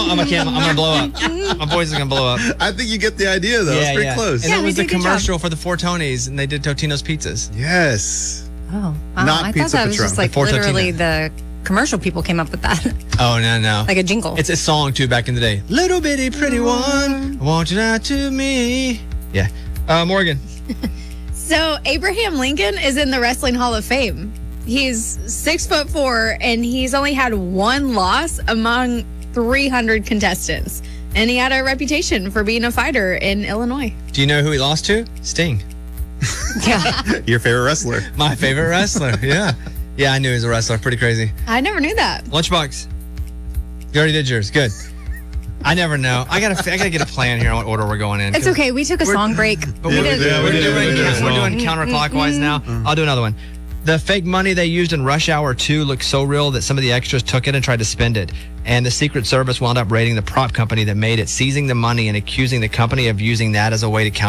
gonna blow up. My voice is gonna blow up. I think you get the idea, though. It's pretty close. And Yeah, it was we the did a good commercial for the Four Tonys, and they did Totino's Pizzas. Yes. Oh, Not I Pizza thought that was Patron. just like Before literally Totino. the commercial people came up with that, Oh, no. like a jingle. It's a song, too, back in the day. Little bitty pretty one, I want you out to me. Yeah. Morgan. So Abraham Lincoln is in the Wrestling Hall of Fame. He's 6'4", and he's only had one loss among 300 contestants. And he had a reputation for being a fighter in Illinois. Do you know who he lost to? Sting. Yeah. Your favorite wrestler. My favorite wrestler. Yeah. Yeah, I knew he was a wrestler. Pretty crazy. I never knew that. Lunchbox. You already did yours. Good. I never know. I gotta get a plan here on what order we're going in. It's okay. We took a song break. But Yeah, we're we did. doing counterclockwise now. I'll do another one. The fake money they used in Rush Hour 2 looked so real that some of the extras took it and tried to spend it. And the Secret Service wound up raiding the prop company that made it, seizing the money and accusing the company of using that as a way to